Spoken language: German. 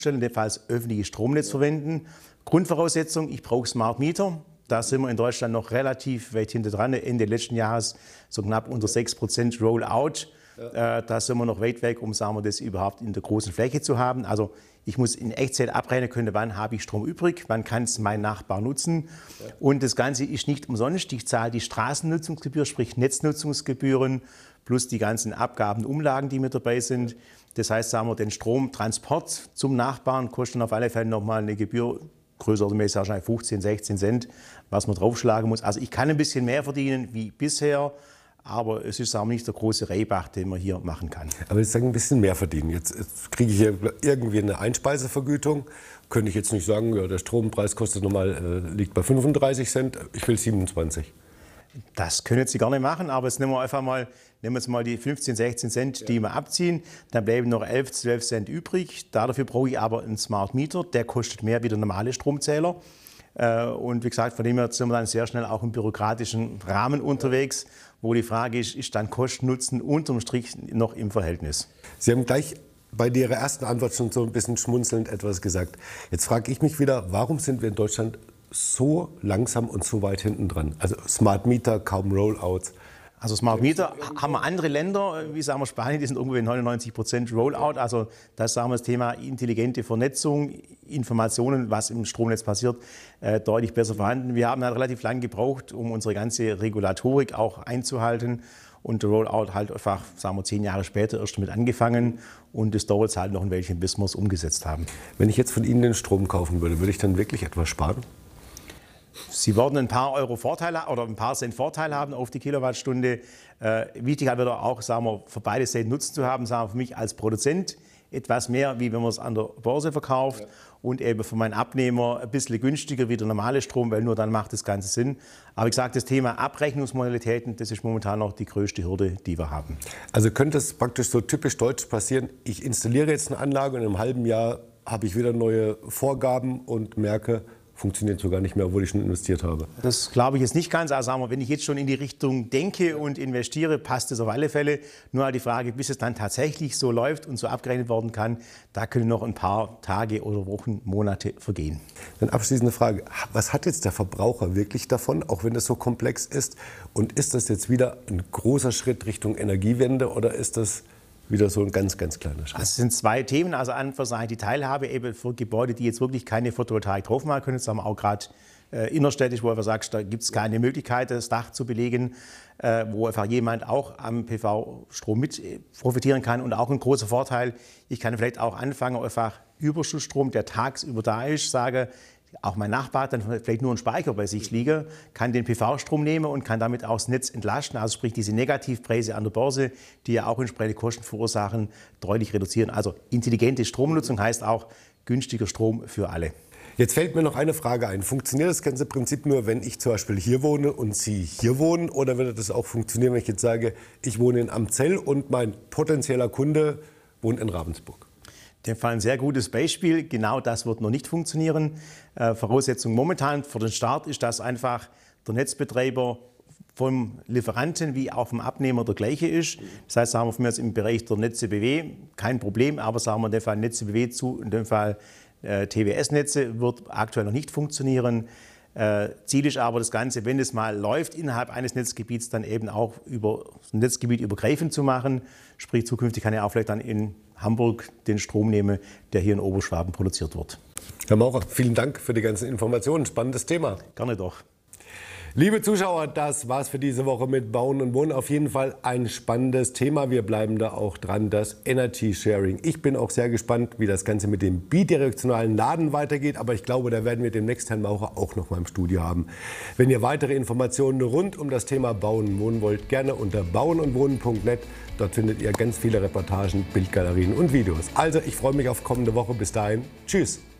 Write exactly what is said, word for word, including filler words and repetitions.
in dem Fall das öffentliche Stromnetz verwenden. Grundvoraussetzung, ich brauche Smart Meter. Da sind wir in Deutschland noch relativ weit hinter dran. Ende letzten Jahres so knapp unter sechs Prozent Rollout. Ja. Äh, da sind wir noch weit weg, um sagen wir, das überhaupt in der großen Fläche zu haben. Also ich muss in Echtzeit abrechnen können, wann habe ich Strom übrig, wann kann es mein Nachbar nutzen. Ja. Und das Ganze ist nicht umsonst. Ich zahle die Straßennutzungsgebühr, sprich Netznutzungsgebühren, plus die ganzen Abgaben, Umlagen, die mit dabei sind. Das heißt, sagen wir, den Stromtransport zum Nachbarn kostet auf alle Fälle nochmal eine Gebühr, größermäßig wahrscheinlich fünfzehn, sechzehn Cent, was man draufschlagen muss. Also ich kann ein bisschen mehr verdienen wie bisher, aber es ist auch nicht der große Reibach, den man hier machen kann. Aber jetzt sagen, ein bisschen mehr verdienen. Jetzt, jetzt kriege ich hier irgendwie eine Einspeisevergütung. Könnte ich jetzt nicht sagen, ja, der Strompreis kostet normal, äh, liegt bei fünfunddreißig Cent, ich will siebenundzwanzig. Das können Sie gerne machen, aber jetzt nehmen wir einfach mal, nehmen wir jetzt mal die fünfzehn, sechzehn Cent, die wir abziehen. Dann bleiben noch elf, zwölf Cent übrig. Dafür brauche ich aber einen Smart Meter, der kostet mehr wie der normale Stromzähler. Und wie gesagt, von dem her sind wir dann sehr schnell auch im bürokratischen Rahmen unterwegs, wo die Frage ist, ist dann Kosten-Nutzen unterm Strich noch im Verhältnis? Sie haben gleich bei Ihrer ersten Antwort schon so ein bisschen schmunzelnd etwas gesagt. Jetzt frage ich mich wieder, warum sind wir in Deutschland so langsam und so weit hinten dran? Also Smart Meter, kaum Rollouts. Also Smart Meter haben wir andere Länder, wie sagen wir Spanien, die sind irgendwo in neunundneunzig Prozent Rollout. Also das sagen wir das Thema intelligente Vernetzung, Informationen, was im Stromnetz passiert, äh, deutlich besser vorhanden. Wir haben halt relativ lange gebraucht, um unsere ganze Regulatorik auch einzuhalten. Und der Rollout halt einfach, sagen wir, zehn Jahre später erst damit angefangen. Und es dauert halt noch ein Weilchen, bis wir es umgesetzt haben. Wenn ich jetzt von Ihnen den Strom kaufen würde, würde ich dann wirklich etwas sparen? Sie werden ein paar Euro Vorteil oder ein paar Cent Vorteil haben auf die Kilowattstunde. Äh, wichtig halt wieder auch, sagen wir, für beide Seiten Nutzen zu haben, sagen wir, für mich als Produzent etwas mehr, wie wenn man es an der Börse verkauft, ja. Und eben für meinen Abnehmer ein bisschen günstiger wie der normale Strom, weil nur dann macht das Ganze Sinn. Aber wie gesagt, das Thema Abrechnungsmodalitäten, das ist momentan noch die größte Hürde, die wir haben. Also könnte es praktisch so typisch deutsch passieren, ich installiere jetzt eine Anlage und in einem halben Jahr habe ich wieder neue Vorgaben und merke, funktioniert sogar nicht mehr, obwohl ich schon investiert habe. Das glaube ich jetzt nicht ganz. Also sagen wir, wenn ich jetzt schon in die Richtung denke und investiere, passt es auf alle Fälle. Nur halt die Frage, bis es dann tatsächlich so läuft und so abgerechnet werden kann, da können noch ein paar Tage oder Wochen, Monate vergehen. Dann abschließende Frage, was hat jetzt der Verbraucher wirklich davon, auch wenn das so komplex ist? Und ist das jetzt wieder ein großer Schritt Richtung Energiewende oder ist das wieder so ein ganz, ganz kleiner Schritt? Es sind zwei Themen. Also einerseits die Teilhabe eben für Gebäude, die jetzt wirklich keine Photovoltaik drauf machen können. Das haben wir auch gerade äh, innerstädtisch, wo du sagst, da gibt es keine Möglichkeit, das Dach zu belegen, äh, wo einfach jemand auch am P V-Strom mit profitieren kann. Und auch ein großer Vorteil, ich kann vielleicht auch anfangen, einfach Überschussstrom, der tagsüber da ist, sage, auch mein Nachbar hat dann vielleicht nur einen Speicher bei sich liegen, kann den P V-Strom nehmen und kann damit auch das Netz entlasten. Also sprich diese Negativpreise an der Börse, die ja auch entsprechende Kosten verursachen, deutlich reduzieren. Also intelligente Stromnutzung heißt auch günstiger Strom für alle. Jetzt fällt mir noch eine Frage ein. Funktioniert das ganze Prinzip nur, wenn ich zum Beispiel hier wohne und Sie hier wohnen? Oder würde das auch funktionieren, wenn ich jetzt sage, ich wohne in Amzell und mein potenzieller Kunde wohnt in Ravensburg? In dem Fall ein sehr gutes Beispiel. Genau das wird noch nicht funktionieren. Äh, Voraussetzung momentan für den Start ist, dass einfach der Netzbetreiber vom Lieferanten wie auch vom Abnehmer der gleiche ist. Das heißt, sagen wir von mir jetzt im Bereich der Netze B W kein Problem, aber sagen wir in dem Fall Netze B W zu, in dem Fall äh, T W S-Netze wird aktuell noch nicht funktionieren. Äh, Ziel ist aber das Ganze, wenn es mal läuft, innerhalb eines Netzgebiets dann eben auch über das Netzgebiet übergreifend zu machen. Sprich, zukünftig kann er auch vielleicht dann in Hamburg den Strom nehmen, der hier in Oberschwaben produziert wird. Herr Maurer, vielen Dank für die ganzen Informationen. Spannendes Thema. Gerne doch. Liebe Zuschauer, das war's für diese Woche mit Bauen und Wohnen. Auf jeden Fall ein spannendes Thema. Wir bleiben da auch dran, das Energy Sharing. Ich bin auch sehr gespannt, wie das Ganze mit dem bidirektionalen Laden weitergeht. Aber ich glaube, da werden wir demnächst Herrn Maurer auch noch mal im Studio haben. Wenn ihr weitere Informationen rund um das Thema Bauen und Wohnen wollt, gerne unter bauen und wohnen punkt net. Dort findet ihr ganz viele Reportagen, Bildgalerien und Videos. Also, ich freue mich auf kommende Woche. Bis dahin, tschüss.